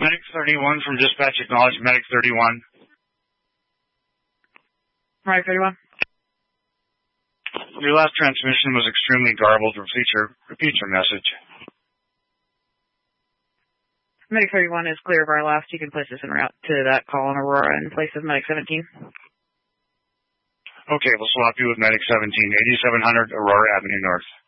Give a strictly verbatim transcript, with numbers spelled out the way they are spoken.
Medic thirty-one from dispatch, acknowledge Medic thirty-one. Medic thirty-one. Your last transmission was extremely garbled. Repeat your, repeat your message. Medic thirty-one is clear of our last. You can place this en route to that call in Aurora in place of Medic seventeen. Okay, we'll swap you with Medic seventeen, eighty-seven hundred Aurora Avenue North.